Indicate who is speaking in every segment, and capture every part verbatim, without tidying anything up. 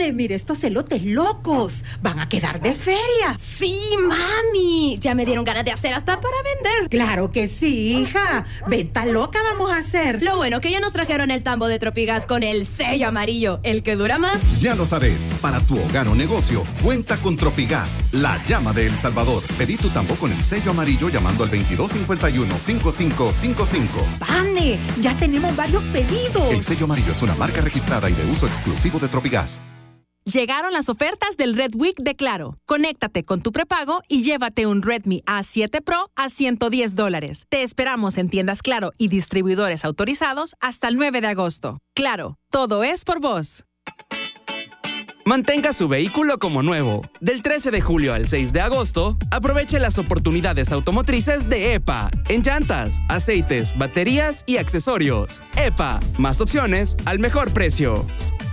Speaker 1: Vane, mire estos elotes locos. Van a quedar de feria.
Speaker 2: Sí, mami. Ya me dieron ganas de hacer hasta para vender.
Speaker 1: Claro que sí, hija. Venta loca vamos a hacer.
Speaker 2: Lo bueno que ya nos trajeron el tambo de Tropigas con el sello amarillo, el que dura más.
Speaker 3: Ya lo sabes, para tu hogar o negocio, cuenta con Tropigas, la llama de El Salvador. Pedí tu tambo con el sello amarillo llamando al veintidós cincuenta y uno, cincuenta y cinco cincuenta y cinco.
Speaker 1: Vane, ya tenemos varios pedidos.
Speaker 3: El sello amarillo es una marca registrada y de uso exclusivo de Tropigas.
Speaker 4: Llegaron las ofertas del Red Week de Claro. Conéctate con tu prepago y llévate un Redmi A siete Pro a ciento diez dólares. Te esperamos en tiendas Claro y distribuidores autorizados hasta el nueve de agosto. Claro, todo es por vos.
Speaker 5: Mantenga su vehículo como nuevo. Del trece de julio al seis de agosto, aproveche las oportunidades automotrices de E P A en llantas, aceites, baterías y accesorios. E P A, más opciones al mejor precio.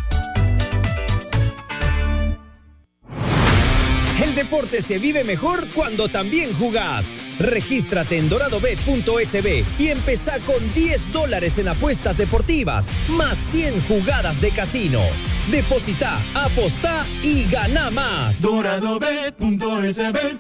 Speaker 6: El deporte se vive mejor cuando también jugás. Regístrate en doradobet punto es be y empezá con diez dólares en apuestas deportivas, más cien jugadas de casino. Depositá, apostá y ganá más.
Speaker 7: doradobet punto es be.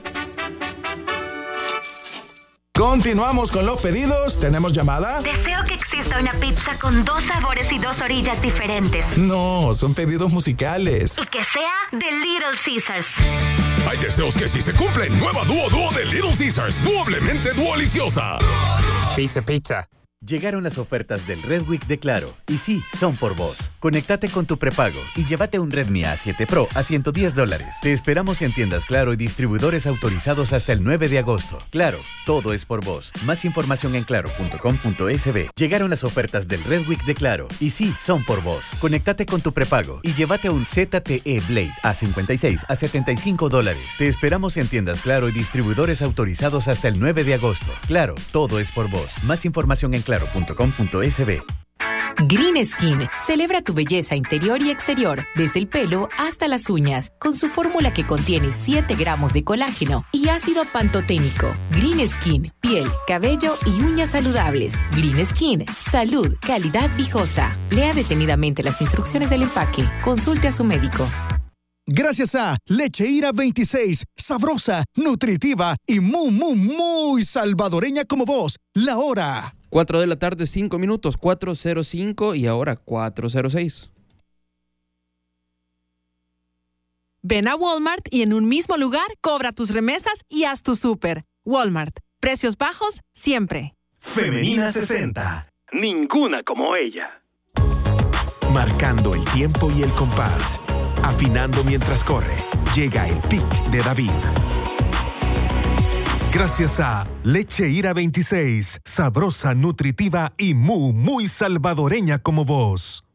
Speaker 8: Continuamos con los pedidos. ¿Tenemos llamada?
Speaker 9: Deseo que exista una pizza con dos sabores y dos orillas diferentes.
Speaker 8: No, son pedidos musicales.
Speaker 9: Y que sea de Little Caesars.
Speaker 10: Hay deseos que sí se cumplen. Nueva Dúo Dúo de Little Caesars. Doblemente duoliciosa.
Speaker 11: Pizza, pizza. Llegaron las ofertas del Red Week de Claro. Y sí, son por vos. Conéctate con tu prepago y llévate un Redmi A siete Pro a ciento diez dólares. Te esperamos en tiendas Claro y distribuidores autorizados hasta el nueve de agosto. Claro, todo es por vos. Más información en claro punto com punto es be. Llegaron las ofertas del Red Week de Claro. Y sí, son por vos. Conéctate con tu prepago y llévate un Z T E Blade A cincuenta y seis a setenta y cinco dólares. Te esperamos en tiendas Claro y distribuidores autorizados hasta el nueve de agosto. Claro, todo es por vos. Más información en claro punto com punto es be.
Speaker 12: Green Skin celebra tu belleza interior y exterior, desde el pelo hasta las uñas, con su fórmula que contiene siete gramos de colágeno y ácido pantoténico. Green Skin, piel, cabello y uñas saludables. Green Skin, salud, calidad viejosa. Lea detenidamente las instrucciones del empaque. Consulte a su médico.
Speaker 13: Gracias a Leche Ira veintiséis, sabrosa, nutritiva y muy, muy, muy salvadoreña como vos. La hora.
Speaker 5: cuatro de la tarde, cinco minutos, cuatro cero cinco y ahora cuatro cero seis.
Speaker 4: Ven a Walmart y en un mismo lugar cobra tus remesas y haz tu súper. Walmart. Precios bajos siempre.
Speaker 14: Femenina sesenta. Ninguna como ella.
Speaker 15: Marcando el tiempo y el compás. Afinando mientras corre. Llega el pic de David. Gracias a Leche Ira veintiséis, sabrosa, nutritiva y muy, muy salvadoreña como vos.